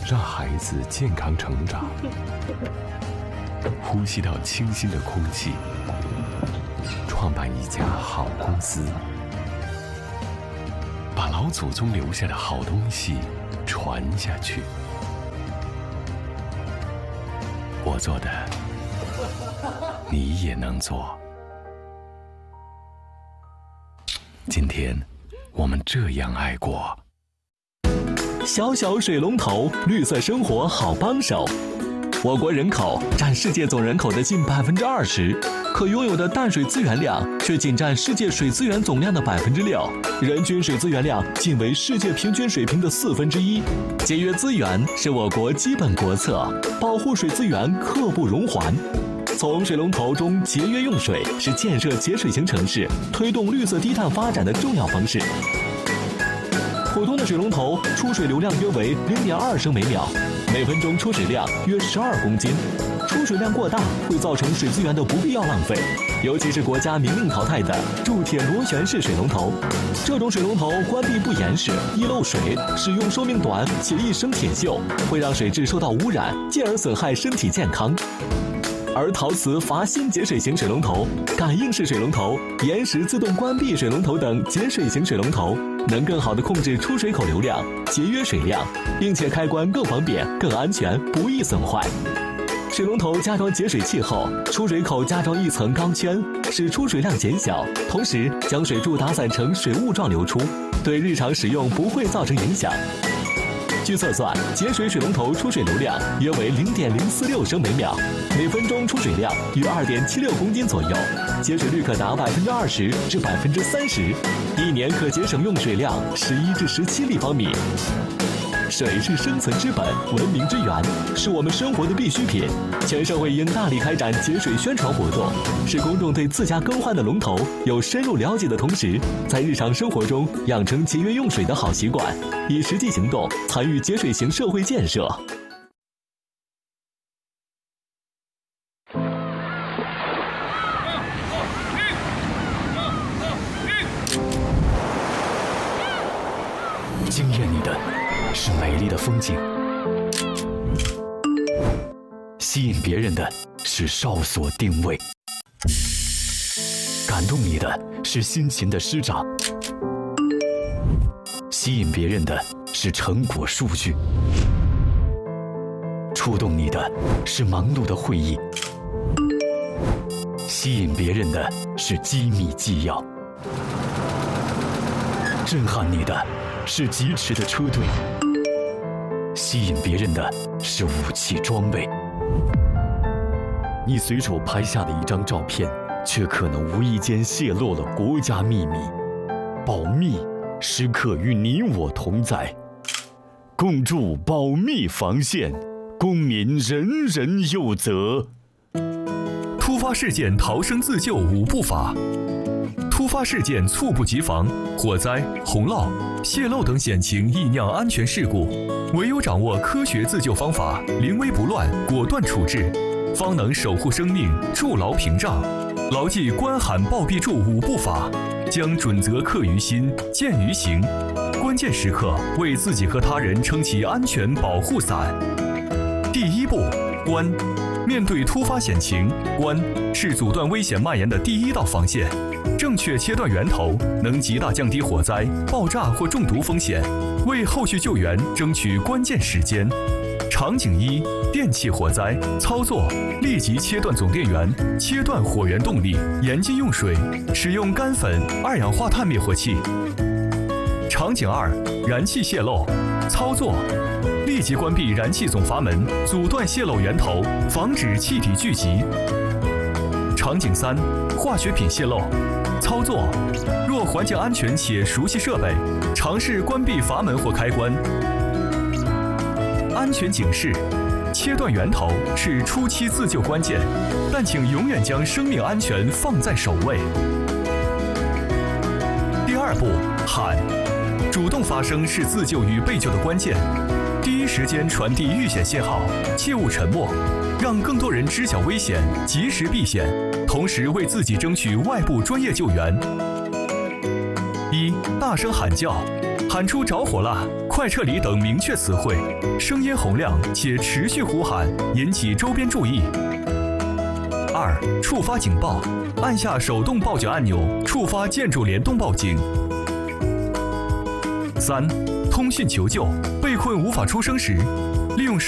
让孩子健康成长，呼吸到清新的空气，创办一家好公司，把老祖宗留下的好东西传下去。我做的，你也能做。今天，我们这样爱过。 小小水龙头，绿色生活好帮手。我国人口占世界总人口的近20%，可拥有的淡水资源量却仅占世界水资源总量的6%，人均水资源量仅为世界平均水平的1/4。节约资源是我国基本国策，保护水资源刻不容缓。从水龙头中节约用水是建设节水型城市、推动绿色低碳发展的重要方式。普通的水龙头出水流量约为0.2升每秒，每分钟出水量约12公斤。出水量过大会造成水资源的不必要浪费，尤其是国家明令淘汰的铸铁螺旋式水龙头。这种水龙头关闭不严实，易漏水，使用寿命短且易生铁锈，会让水质受到污染，进而损害身体健康。而陶瓷阀芯节水型水龙头、感应式水龙头、延时自动关闭水龙头等节水型水龙头，能更好地控制出水口流量，节约水量，并且开关更方便、更安全，不易损坏。水龙头加装节水器后，出水口加装一层钢圈，使出水量减小，同时将水柱打散成水雾状流出，对日常使用不会造成影响。据测算，节水水龙头出水流量约为0.046升每秒，每分钟出水量约2.76公斤左右，节水率可达20%至30%，一年可节省用水量11至17立方米。水是生存之本，文明之源，是我们生活的必需品。全社会应大力开展节水宣传活动，使公众对自家更换的龙头有深入了解的同时，在日常生活中养成节约用水的好习惯，以实际行动参与节水型社会建设。 惊艳你的是美丽的风景，吸引别人的是哨所定位，感动你的是辛勤的师长，吸引别人的是成果数据，触动你的是忙碌的会议，吸引别人的是机密纪要，震撼你的是疾驰的车队，吸引别人的是武器装备。你随手拍下的一张照片，却可能无意间泄露了国家秘密。保密时刻与你我同在，共筑保密防线，公民人人有责。 突发事件逃生自救5步法。突发事件猝不及防，火灾、洪涝、泄漏等险情易酿安全事故，唯有掌握科学自救方法，临危不乱，果断处置，方能守护生命，筑牢屏障。牢记关喊报必助5步法，将准则刻于心，见于行。关键时刻为自己和他人撑起安全保护伞。第1步，关。面对突发险情，关是阻断危险蔓延的第1道防线。正确切断源头，能极大降低火灾、爆炸或中毒风险，为后续救援争取关键时间。场景1：电气火灾，操作：立即切断总电源，切断火源动力，严禁用水，使用干粉、二氧化碳灭火器。场景2：燃气泄漏，操作：立即关闭燃气总阀门，阻断泄漏源头，防止气体聚集。场景3：化学品泄漏，操作：若环境安全且熟悉设备，尝试关闭阀门或开关。安全警示：切断源头是初期自救关键，但请永远将生命安全放在首位。第2步，喊。主动发声是自救与被救的关键，第一时间传递遇险信号，切勿沉默，让更多人知晓危险，及时避险，同时为自己争取外部专业救援。1、大声喊叫，喊出着火了， 快撤离等明确词汇，声音洪亮且持续呼喊，引起周边注意。2. 触发警报，按下手动报警按钮，触发建筑联动报警。3. 通讯求救，被困无法出声时，利用手